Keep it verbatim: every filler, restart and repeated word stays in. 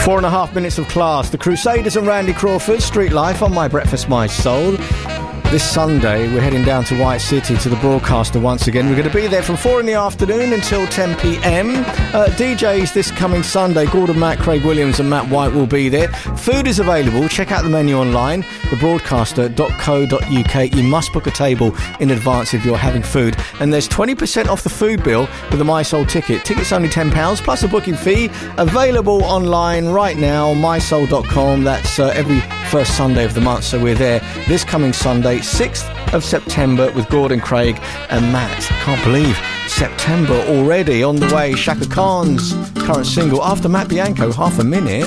Four and a half minutes of class. The Crusaders and Randy Crawford, Street Life on My Breakfast, My Soul. This Sunday, we're heading down to White City to the Broadcaster once again. We're going to be there from four in the afternoon until ten p.m. Uh, D Js this coming Sunday, Gordon Matt, Craig Williams and Matt White will be there. Food is available. Check out the menu online, the broadcaster dot co dot uk. You must book a table in advance if you're having food. And there's twenty percent off the food bill with a My Soul ticket. Ticket's only ten pounds plus a booking fee. Available online right now, my soul dot com. That's uh, every first Sunday of the month, so we're there this coming Sunday, sixth of September, with Gordon, Craig and Matt. Can't believe September already on the way. Shaka Khan's current single, After Matt Bianco, Half a Minute.